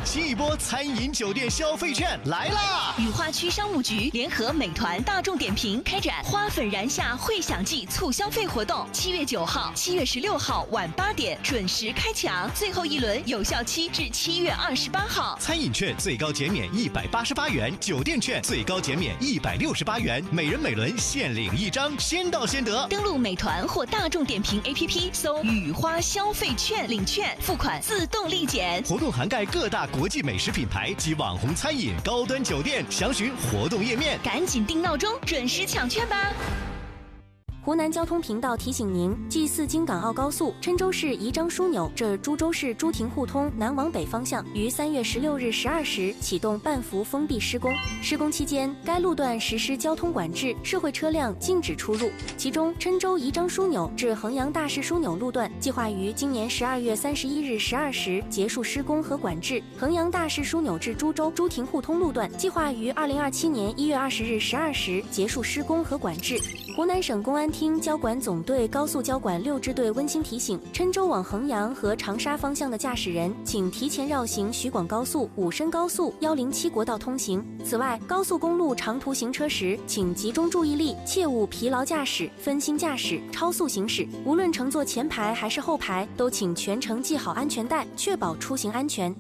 新一波餐饮酒店消费券来啦！ 雨花区商务局联合美团、大众点评开展花粉燃夏惠享季促消费活动，7月9号、7月16号晚8点准时开抢，最后一轮有效期至7月28号。 餐饮券最高减免188元，酒店券最高减免168元，每人每轮限领1张，先到先得。 登录美团或大众点评 APP 搜雨花消费券领券，付款自动立减。 活动涵盖各大国际美食品牌及网红餐饮、高端酒店，详询活动页面。 赶紧定闹钟，准时抢券吧！ 湖南交通频道提醒您：G4京港澳高速郴州市宜章枢纽至株洲市朱亭互通南往北方向于3月16日12时启动半幅封闭施工。施工期间，该路段实施交通管制，社会车辆禁止出入。其中，郴州宜章枢纽至衡阳大市枢纽路段计划于今年12月31日12时结束施工和管制；衡阳大市枢纽至株洲朱亭互通路段计划于2027年1月20日12时结束施工和管制。湖南省公安厅交管总队高速交管6支队温馨提醒：郴州往衡阳和长沙方向的驾驶人，请提前绕行徐广高速、武深高速、107国道通行。此外，高速公路长途行车时，请集中注意力，切勿疲劳驾驶、分心驾驶、超速行驶。无论乘坐前排还是后排，都请全程系好安全带，确保出行安全。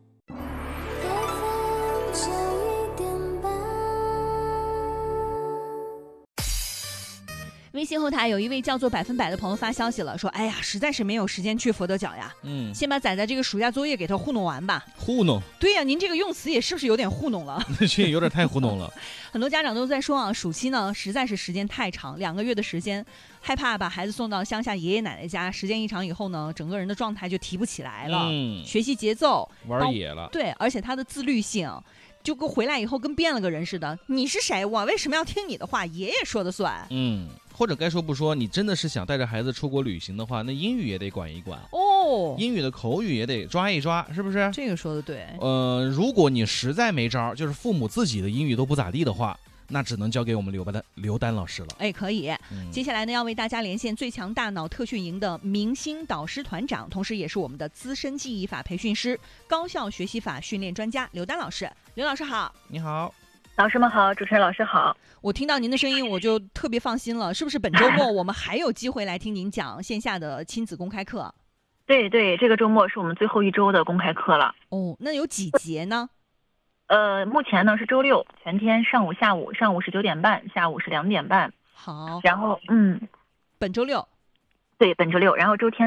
微信后台有一位叫做100%的朋友发消息了，说：“哎呀，实在是没有时间去佛得角呀。先把仔仔这个暑假作业给他糊弄完吧。” 糊弄？ 对呀，您这个用词也是不是有点糊弄了？ 这有点太糊弄了。 很多家长都在说啊，暑期呢实在是时间太长，2个月的时间，害怕把孩子送到乡下爷爷奶奶家，时间一长以后呢，整个人的状态就提不起来了，学习节奏玩野了。 对，而且他的自律性。就跟回来以后跟变了个人似的，你是谁？我为什么要听你的话？爷爷说的算。 或者该说不说，你真的是想带着孩子出国旅行的话，那英语也得管一管哦， 英语的口语也得抓一抓，是不是？ 这个说的对。 如果你实在没招，就是父母自己的英语都不咋地的话，那只能交给我们刘丹老师了。 哎，可以。接下来呢，要为大家连线最强大脑特训营的明星导师团长，同时也是我们的资深记忆法培训师、高效学习法训练专家刘丹老师。刘老师好。 你好。 老师们好，主持人老师好。 我听到您的声音，我就特别放心了。是不是本周末我们还有机会来听您讲线下的亲子公开课？ 对，这个周末是我们最后一周的公开课了。 哦，那有几节呢？ 目前呢是周六全天，上午下午，上午是9点半，下午是2点半。 好。 然后本周六。 对，本周六，然后周天